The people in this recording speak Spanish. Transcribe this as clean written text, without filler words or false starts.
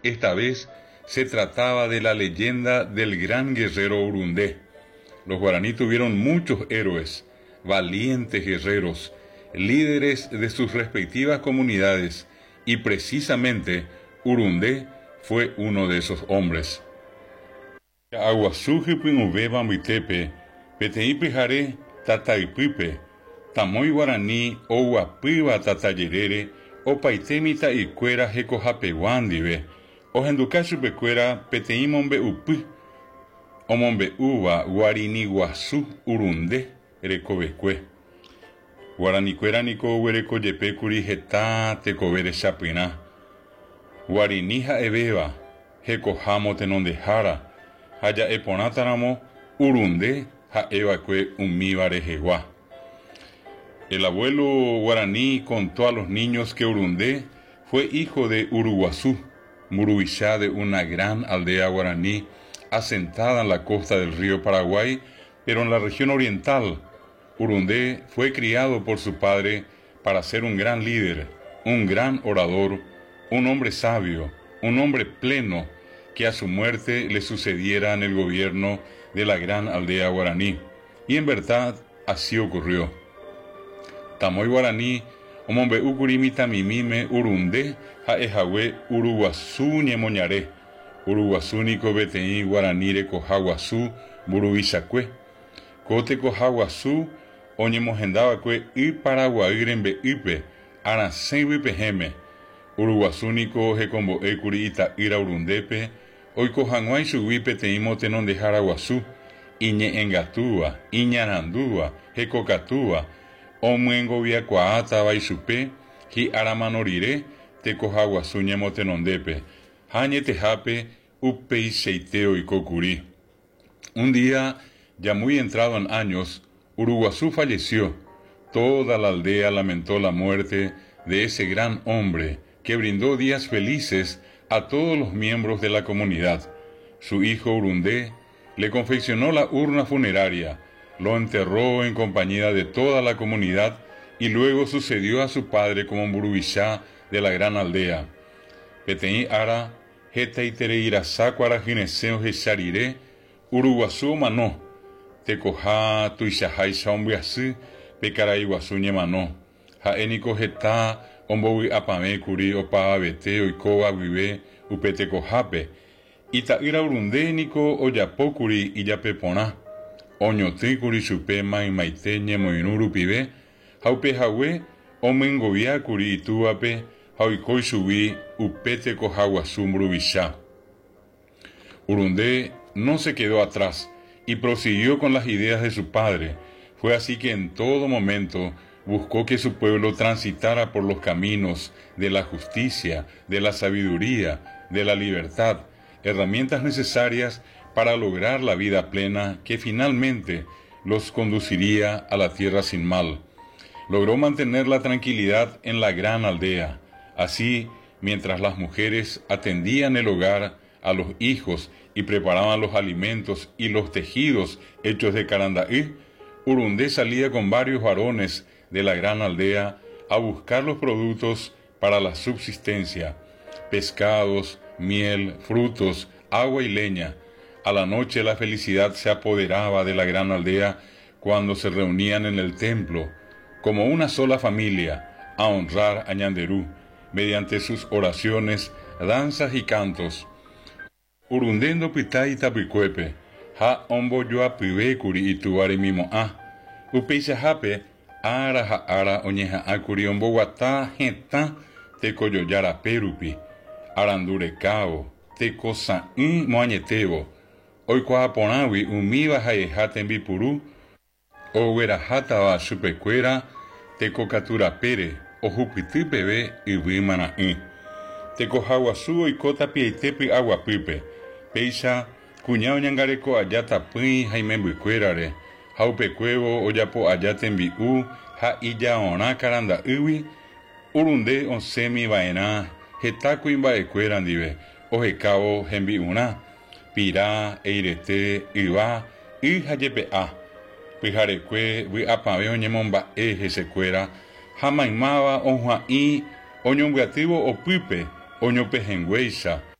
Esta vez se trataba de la leyenda del gran guerrero Urundé. Los guaraní tuvieron muchos héroes, valientes guerreros, líderes de sus respectivas comunidades, y precisamente Urundé fue uno de esos hombres. Aguasuji pinubeba mitepe, peteipi jare tataipipe, tamoy guaraní o guapiba tatayerere, o paitemita icuera jecojapeguandive, o henducachupecuera peteimombe upi, o mombe uva guarini guasú Urundé recovecue. Guaranicuera nico huereco yepecuri jeta tecovere chapina. Guarinija ebeba, jecojamo tenondejara, haya eponataramo Urundé ja evacue umíva rejegua. El abuelo guaraní contó a los niños que Urundé fue hijo de Uruguazú, Murubishá, de una gran aldea guaraní asentada en la costa del río Paraguay, pero en la región oriental. Urundé fue criado por su padre para ser un gran líder, un gran orador, un hombre sabio, un hombre pleno, que a su muerte le sucediera en el gobierno de la gran aldea guaraní. Y en verdad así ocurrió. Tamoy guaraní, omombe ucurimita mimime Urundé, ja ejawe Uruguazú ñemoñaré, Uruguazú nico beteí guaranire cojaguazú, burubisacue, cote cojaguazú, oñemogendabacue y paraguairen beipe, arancén pejeme, Uruguazú nico jecombo ecuri ita ira Urundépe, oikojanguay subipe teimo tenon de jaraguazú, iñe engatúa, iñarandúa, jecocatúa, omuengovia cuaata baisupe, ji aramanorire, te cojaguazú ñemotenondepe, jañe tejape, upei seiteo y cocuri. Un día, ya muy entrado en años, Uruguazú falleció. Toda la aldea lamentó la muerte de ese gran hombre que brindó días felices a todos los miembros de la comunidad. Su hijo Urundé le confeccionó la urna funeraria, lo enterró en compañía de toda la comunidad y luego sucedió a su padre como Murubishá de la gran aldea. Peteí ara, jeteitere irasá cuarajineseo jechariré, Uruguazú manó, tecoja tuishajai shaombiasí, pecaraiguazú ñemanó, jaénico jetá, ombowi apame curi opa abete oikoba vive upetecojape, itaira Urundé nico oyapócuri iyapeponá, oñotí chupe maimaite ñemoinuru pibe, jaupejawe omengoviácuri itúape, jaoikoi subí upetecojaguazú Murubishá. Urundé no se quedó atrás y prosiguió con las ideas de su padre. Fue así que en todo momento buscó que su pueblo transitara por los caminos de la justicia, de la sabiduría, de la libertad, herramientas necesarias para lograr la vida plena que finalmente los conduciría a la tierra sin mal. Logró mantener la tranquilidad en la gran aldea. Así, mientras las mujeres atendían el hogar, a los hijos y preparaban los alimentos y los tejidos hechos de carandaí, Urundé salía con varios varones de la gran aldea a buscar los productos para la subsistencia, pescados, miel, frutos, agua y leña. A la noche la felicidad se apoderaba de la gran aldea cuando se reunían en el templo, como una sola familia, a honrar a Ñanderú, mediante sus oraciones, danzas y cantos. Urundendo pitai tapicuepe, ha ombo yoa pibecuri ituare mimo upeisa jape, ara oñeja acuri ombo guata jeta, te coyoyara perupi, arandurecao, te cosa moañetebo, oikoaponawi umiva jaejate en bipurú, o guerajataba chupecuera, te cocatura pere, o jupitipebe y vimana te cojaguazú y cota pieitepi aguapipe, peisa, cuñao ñangareco ayata pui, jaime buicuerare, jaupecuevo oyapo ayate en biu, ja iya ona caranda iwi, Urundé onsemi vaena, jetaku imbaecuerandive, ojecao gembiuna, pirá, eirete, iva, ijayepe pijarecue, vi apave oñemomba secuera, jamaimaba onjuaí, oñombeativo opipe, oñopejengüeixa,